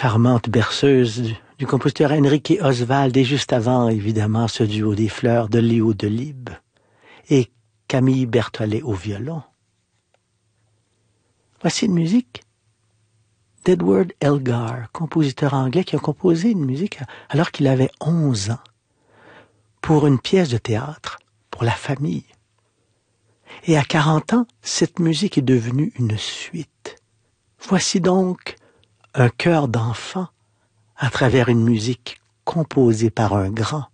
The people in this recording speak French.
charmante berceuse du compositeur Enrique Oswald et juste avant, évidemment, ce duo des fleurs de Léo Delibes et Camille Berthollet au violon. Voici une musique d'Edward Elgar, compositeur anglais qui a composé une musique alors qu'il avait 11 ans pour une pièce de théâtre pour la famille. Et à 40 ans, cette musique est devenue une suite. Voici donc un chœur d'enfant à travers une musique composée par un grand.